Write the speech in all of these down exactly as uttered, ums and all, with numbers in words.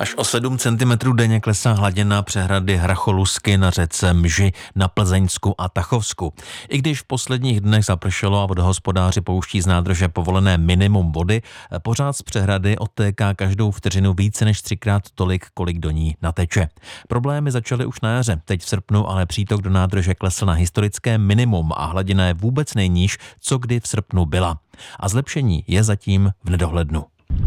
Až o sedm centimetrů denně klesá hladina přehrady Hracholusky na řece Mži na Plzeňsku a Tachovsku. I když v posledních dnech zapršelo a vodohospodáři pouští z nádrže povolené minimum vody, pořád z přehrady odtéká každou vteřinu více než třikrát tolik, kolik do ní nateče. Problémy začaly už na jaře. Teď v srpnu ale přítok do nádrže klesl na historické minimum a hladina je vůbec nejníž, co kdy v srpnu byla. A zlepšení je zatím v nedohlednu.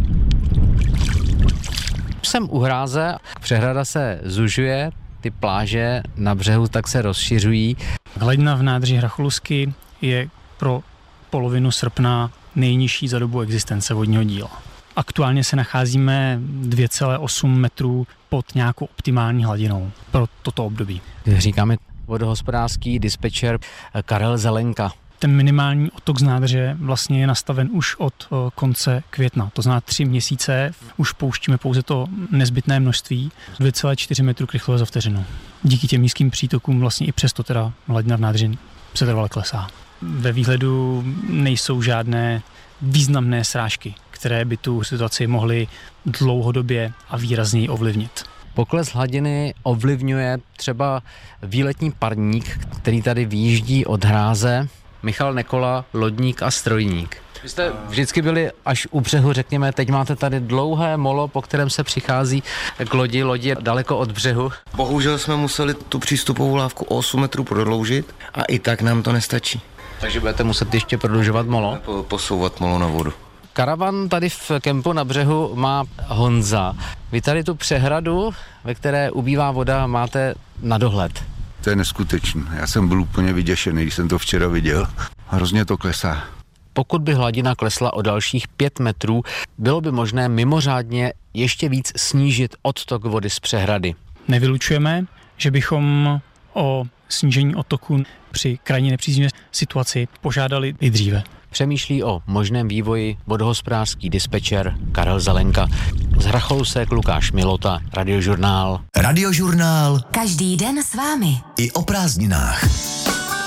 Jsem u hráze, přehrada se zužuje, ty pláže na břehu tak se rozšiřují. Hladina v nádrži Hracholusky je pro polovinu srpna nejnižší za dobu existence vodního díla. Aktuálně se nacházíme dvě celé osm metrů pod nějakou optimální hladinou pro toto období. Říkáme vodohospodářský dispečer Karel Zelenka. Ten minimální odtok z nádrže vlastně je nastaven už od konce května. To znamená tři měsíce, už pouštíme pouze to nezbytné množství, dvě celé čtyři metru krychlové za vteřinu. Díky těm nízkým přítokům vlastně i přesto teda hladina v nádrži se trvale klesá. Ve výhledu nejsou žádné významné srážky, které by tu situaci mohly dlouhodobě a výrazněji ovlivnit. Pokles hladiny ovlivňuje třeba výletní parník, který tady výjíždí od hráze. Michal Nekola, lodník a strojník. Vy jste vždycky byli až u břehu, řekněme, teď máte tady dlouhé molo, po kterém se přichází k lodi, lodi je daleko od břehu. Bohužel jsme museli tu přístupovou lávku o osm metrů prodloužit a i tak nám to nestačí. Takže budete muset ještě prodlužovat molo? Posouvat molo na vodu. Karavan tady v kempu na břehu má Honza. Vy tady tu přehradu, ve které ubývá voda, máte na dohled. To je neskutečné. Já jsem byl úplně vyděšený, když jsem to včera viděl. Hrozně to klesá. Pokud by hladina klesla o dalších pět metrů, bylo by možné mimořádně ještě víc snížit odtok vody z přehrady. Nevylučujeme, že bychom o snížení odtoku při krajně nepříznivé situaci požádali i dříve. Přemýšlí o možném vývoji vodohospodářský dispečer Karel Zelenka. Z Hracholusek Lukáš Milota, Radiožurnál. Radiožurnál. Každý den s vámi. I o prázdninách.